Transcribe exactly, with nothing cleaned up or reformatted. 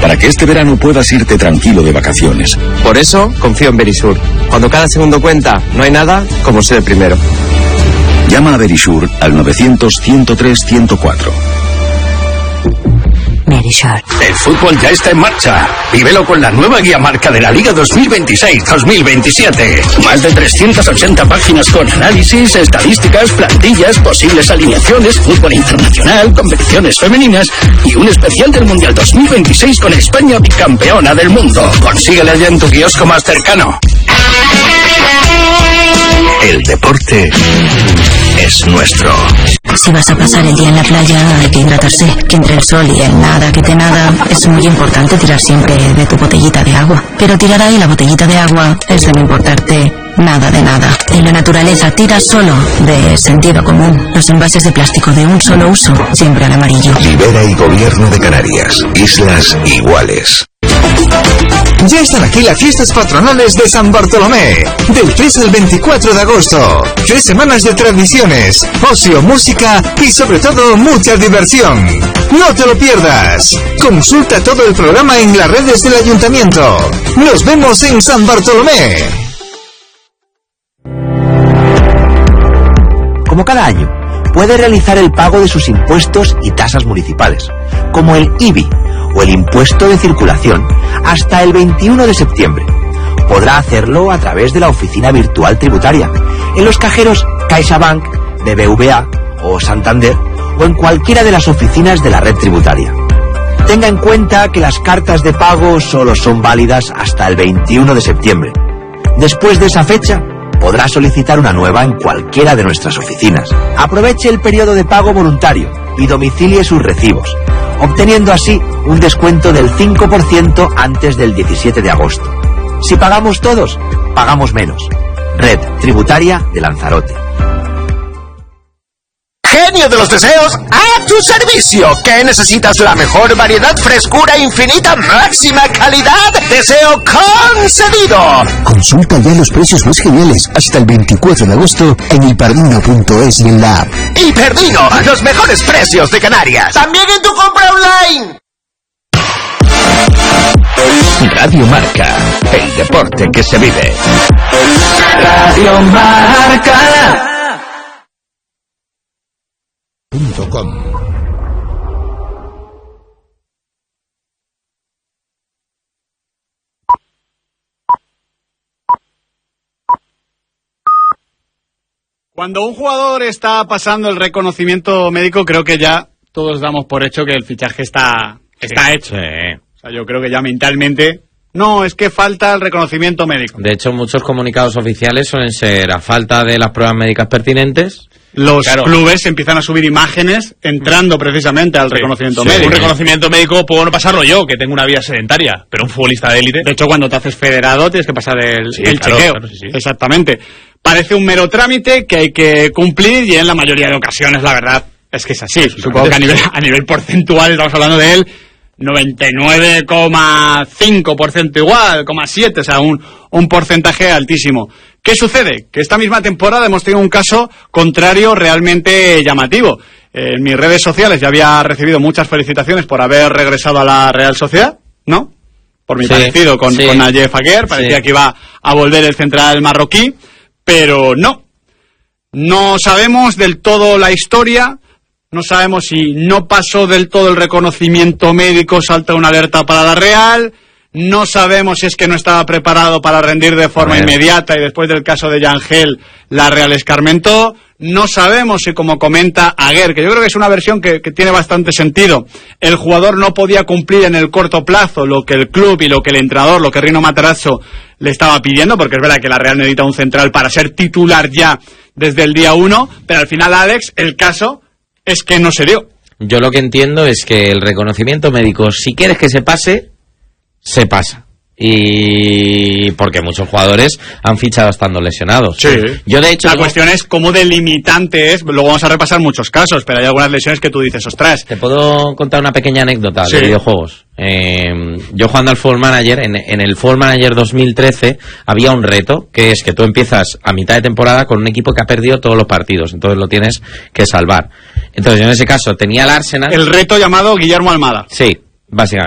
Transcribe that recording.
para que este verano puedas irte tranquilo de vacaciones. Por eso confío en Verisur. Cuando cada segundo cuenta, no hay nada como ser el primero. Llama a Verisur al novecientos, ciento tres, ciento cuatro. Verisur. El fútbol ya está en marcha. Vívelo con la nueva guía marca de la Liga dos mil veintiséis dos mil veintisiete. Más de trescientas ochenta páginas con análisis, estadísticas, plantillas, posibles alineaciones, fútbol internacional, competiciones femeninas y un especial del Mundial dos mil veintiséis con España bicampeona del mundo. Consíguela ya en tu kiosco más cercano. El deporte es nuestro. Si vas a pasar el día en la playa, hay que hidratarse. Que entre el sol y el nada que te nada, es muy importante tirar siempre de tu botellita de agua. Pero tirar ahí la botellita de agua es de no importarte nada de nada. En la naturaleza tira solo de sentido común. Los envases de plástico de un solo uso, siempre al amarillo. Libera y Gobierno de Canarias. Islas iguales. Ya están aquí las fiestas patronales de San Bartolomé. Del tres al veinticuatro de agosto. Tres semanas de tradiciones, ocio, música y sobre todo mucha diversión. No te lo pierdas. Consulta todo el programa en las redes del Ayuntamiento. Nos vemos en San Bartolomé. Como cada año, puede realizar el pago de sus impuestos y tasas municipales, como el I B I o el impuesto de circulación, hasta el veintiuno de septiembre. Podrá hacerlo a través de la oficina virtual tributaria, en los cajeros CaixaBank, B B V A o Santander, o en cualquiera de las oficinas de la red tributaria. Tenga en cuenta que las cartas de pago solo son válidas hasta el veintiuno de septiembre. Después de esa fecha, podrá solicitar una nueva en cualquiera de nuestras oficinas. Aproveche el periodo de pago voluntario y domicilie sus recibos, obteniendo así un descuento del cinco por ciento antes del diecisiete de agosto. Si pagamos todos, pagamos menos. Red Tributaria de Lanzarote. Genio de los deseos, a tu servicio. ¿Qué necesitas? La mejor variedad, frescura infinita, máxima calidad. Deseo concedido. Consulta ya los precios más geniales hasta el veinticuatro de agosto en hiperdino punto es y en la app. Hiperdino, los mejores precios de Canarias. También en tu compra online. Radio Marca, el deporte que se vive. Radio Marca. .com. Cuando un jugador está pasando el reconocimiento médico, creo que ya todos damos por hecho que el fichaje está, está sí, hecho. Sí. O sea, yo creo que ya mentalmente... No, es que falta el reconocimiento médico. De hecho, muchos comunicados oficiales suelen ser a falta de las pruebas médicas pertinentes. Los claro. clubes empiezan a subir imágenes entrando precisamente al sí, reconocimiento sí, médico. Un reconocimiento médico puedo no pasarlo yo, que tengo una vida sedentaria, pero un futbolista de élite... De hecho, cuando te haces federado tienes que pasar el, sí, el claro, chequeo. Claro, sí, sí. Exactamente. Parece un mero trámite que hay que cumplir y en la mayoría de ocasiones, la verdad, es que es así. Sí, supongo que a nivel, a nivel porcentual estamos hablando de él... noventa y nueve coma cinco por ciento igual, coma siete, o sea, un, un porcentaje altísimo. ¿Qué sucede? Que esta misma temporada hemos tenido un caso contrario realmente llamativo. En mis redes sociales ya había recibido muchas felicitaciones por haber regresado a la Real Sociedad, ¿no? Por mi sí, parecido con, sí. con Nayef Aguer, parecía sí. que iba a volver el central marroquí, pero no. No sabemos del todo la historia. No sabemos si no pasó del todo el reconocimiento médico, salta una alerta para la Real. No sabemos si es que no estaba preparado para rendir de forma inmediata y después del caso de Yangel la Real escarmentó. No sabemos si, como comenta Aguer, que yo creo que es una versión que, que tiene bastante sentido, el jugador no podía cumplir en el corto plazo lo que el club y lo que el entrenador, lo que Rino Matarazzo le estaba pidiendo, porque es verdad que la Real necesita un central para ser titular ya desde el día uno, pero al final, Alex, el caso... es que no se dio. Yo lo que entiendo es que el reconocimiento médico, si quieres que se pase, se pasa. Y porque muchos jugadores han fichado estando lesionados. Sí. Yo de hecho... La cuestión es cómo delimitante es, luego vamos a repasar muchos casos, pero hay algunas lesiones que tú dices, ostras. Te puedo contar una pequeña anécdota sí. de videojuegos. Eh, yo jugando al Football Manager, en, en el Football Manager dos mil trece había un reto, que es que tú empiezas a mitad de temporada con un equipo que ha perdido todos los partidos, entonces lo tienes que salvar. Entonces yo en ese caso tenía el Arsenal... El reto llamado Guillermo Almada. Sí, básicamente.